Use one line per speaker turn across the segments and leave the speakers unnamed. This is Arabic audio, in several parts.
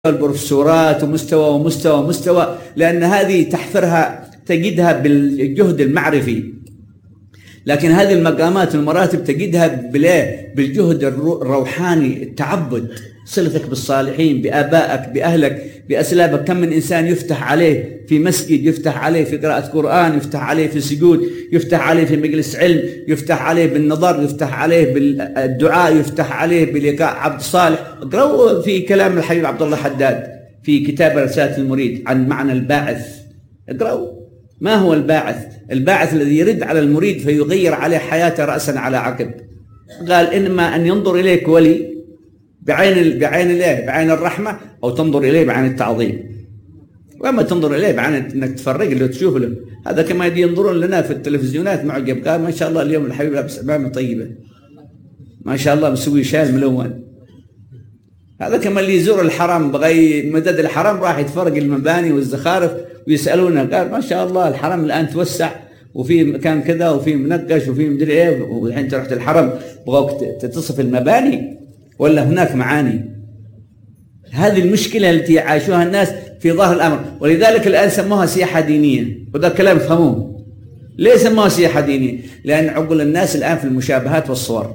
البروفيسورات ومستوى ومستوى ومستوى، لأن هذه تحفرها تجدها بالجهد المعرفي، لكن هذه المقامات والمراتب تجدها بالجهد الروحاني، التعبد، صلتك بالصالحين، بآبائك، بأهلك، بأسلافك. كم من إنسان يفتح عليه في مسجد، يفتح عليه في قراءة قرآن، يفتح عليه في سجود، يفتح عليه في مجلس علم، يفتح عليه بالنظر، يفتح عليه بالدعاء، يفتح عليه بلقاء عبد صالح. اقرأوا في كلام الحبيب عبد الله حداد في كتاب رسالة المريد عن معنى الباعث، اقرأوا ما هو الباعث. الباعث الذي يرد على المريد فيغير عليه حياته رأسا على عقب. قال إنما أن ينظر إليك ولي بعين الله، بعين الرحمة، أو تنظر إليه بعين التعظيم. وأما تنظر إليه بعين أنك تفرق له تشوف له، هذا كما ينظرون لنا في التلفزيونات معجب، قال ما شاء الله اليوم الحبيب لابس عمامة طيبة، ما شاء الله مسوي شال ملون. هذا كما اللي يزور الحرم بغي مدد الحرم راح يتفرق المباني والزخارف ويسألونه، قال ما شاء الله الحرم الآن توسع وفي مكان كذا وفي منقش وفي مدري ايه، والحين انت رحت الحرم بغاك تصف المباني ولا هناك معاني. هذه المشكلة التي يعيشوها الناس في ظاهر الأمر، ولذلك الآن سموها سياحة دينية، وده كلام يفهموه. ليه سموها سياحة دينية؟ لأن عقول الناس الآن في المشابهات والصور،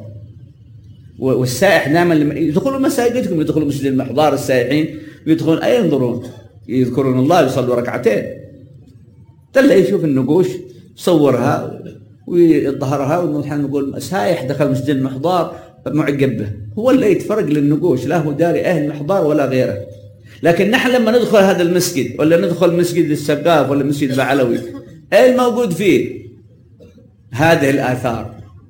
والسائح دائما يدخلوا مساجدكم، يدخلوا مسجد المحضار السائحين، ويدخلون أي ينظرون، يذكرون الله، يصلوا ركعتين، تلا يشوف النقوش صورها ويظهرها، ونحن نقول سائح دخل مسجد المحضار معجب به، هو اللي يتفرق للنقوش، لا هو داري أهل المحضار ولا غيره. لكن نحن لما ندخل هذا المسجد ولا ندخل مسجد السقاف ولا مسجد البعلوي، ايه الموجود فيه؟ هذه الآثار.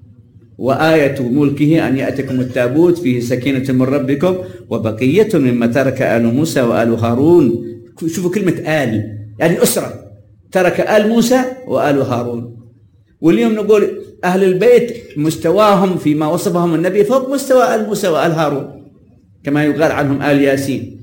وآية ملكه أن يأتكم التابوت فيه سكينة من ربكم وبقية مما ترك آل موسى وآل هارون. شوفوا كلمة آل، يعني أسرة، ترك آل موسى وآل هارون. واليوم نقول أهل البيت مستواهم فيما وصفهم النبي فوق مستوى آل موسى وآل هارون، كما يقال عنهم آل ياسين.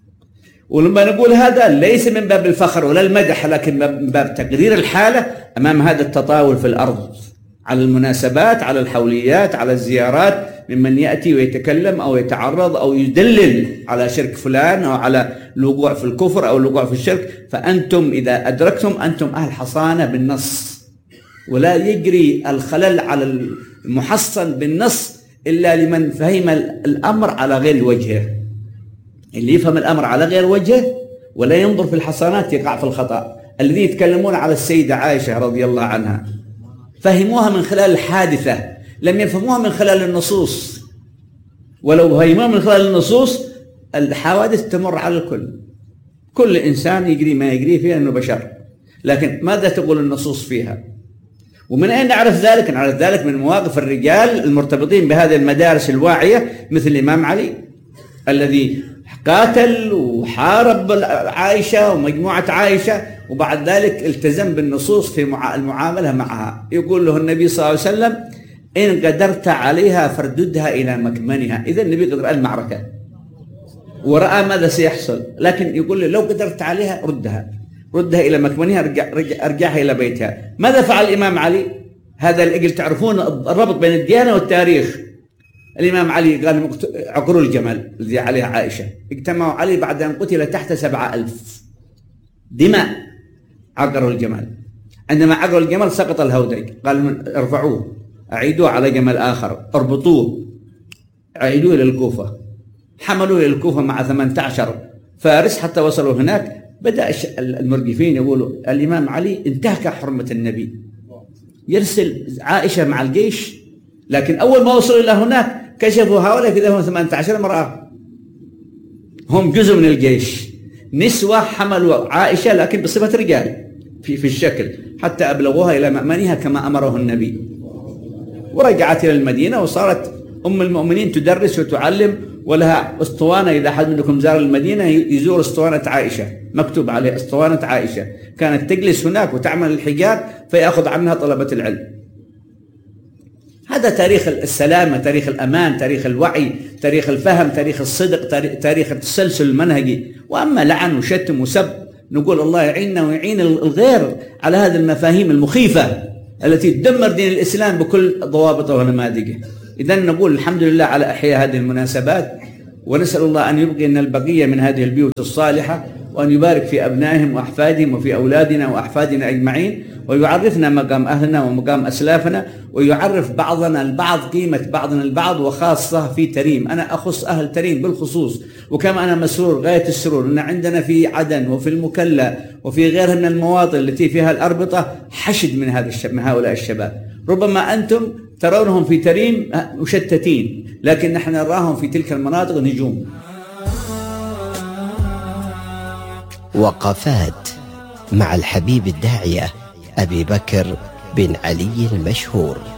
ولما نقول هذا ليس من باب الفخر ولا المدح، لكن من باب تقرير الحالة أمام هذا التطاول في الأرض، على المناسبات، على الحوليات، على الزيارات، ممن يأتي ويتكلم أو يتعرض أو يدلل على شرك فلان أو على الوقوع في الكفر أو الوقوع في الشرك. فأنتم إذا أدركتم أنتم أهل حصانة بالنص، ولا يجري الخلل على المحصن بالنص إلا لمن فهم الأمر على غير وجهه. اللي يفهم الأمر على غير وجهه ولا ينظر في الحصانات يقع في الخطأ. الذين يتكلمون على السيدة عائشة رضي الله عنها فهموها من خلال الحادثة، لم يفهموها من خلال النصوص. ولو فهموها من خلال النصوص الحوادث تمر على الكل، كل إنسان يجري ما يجري فيها أنه بشر، لكن ماذا تقول النصوص فيها؟ ومن أين نعرف ذلك؟ نعرف ذلك من مواقف الرجال المرتبطين بهذه المدارس الواعية، مثل الإمام علي الذي قاتل وحارب عائشة ومجموعة عائشة، وبعد ذلك التزم بالنصوص في المعاملة معها. يقول له النبي صلى الله عليه وسلم إن قدرت عليها فرددها إلى مكمنها. إذا النبي قدر المعركة ورأى ماذا سيحصل، لكن يقول له لو قدرت عليها ردها إلى مكمنها، أرجعها إلى بيتها. ماذا فعل الإمام علي؟ هذا الإجل تعرفون الربط بين الديانة والتاريخ. الإمام علي قال عقروا الجمل الذي عليها عائشة، اجتمعوا عليه بعد أن قتل تحت 7,000 دماء، عقروا الجمل. عندما عقروا الجمل سقط الهودج، قال ارفعوه، أعيدوه على جمل آخر، اربطوه، أعيدوه إلى الكوفة. حملوه إلى الكوفة مع 18 فارس حتى وصلوا هناك. بدأ المرجفين يقولوا الإمام علي انتهك حرمة النبي، يرسل عائشة مع الجيش، لكن أول ما وصلوا إلى هناك كشفوا هؤلاء في ذهنهم 18 امرأة هم جزء من الجيش، نسوة حملوا عائشة لكن بصفة رجال في الشكل، حتى أبلغوها إلى مأمنها كما أمره النبي. ورجعت إلى المدينة وصارت أم المؤمنين تدرس وتعلم، ولها اسطوانة. إذا أحد منكم زار المدينة يزور اسطوانة عائشة، مكتوب عليه اسطوانة عائشة، كانت تجلس هناك وتعمل الحجاب فيأخذ عنها طلبة العلم. هذا تاريخ السلامة، تاريخ الأمان، تاريخ الوعي، تاريخ الفهم، تاريخ الصدق، تاريخ التسلسل المنهجي. وأما لعن وشتم وسب نقول الله يعيننا ويعين الغير على هذه المفاهيم المخيفة التي تدمر دين الإسلام بكل ضوابطه ونماذجه. إذن نقول الحمد لله على إحياء هذه المناسبات، ونسأل الله أن يبقي لنا البقية من هذه البيوت الصالحة، وأن يبارك في أبنائهم وأحفادهم وفي أولادنا وأحفادنا أجمعين، ويعرفنا مقام أهلنا ومقام أسلافنا، ويعرف بعضنا البعض قيمة بعضنا البعض، وخاصة في تريم. أنا أخص أهل تريم بالخصوص، وكما أنا مسرور غاية السرور أن عندنا في عدن وفي المكلا وفي غيرها من المواطن التي فيها الأربطة حشد من هؤلاء الشباب. ربما أنتم ترونهم في تريم مشتتين، لكن نحن نراهم في تلك المناطق نجوم.
وقفات مع الحبيب الداعية أبي بكر بن علي المشهور.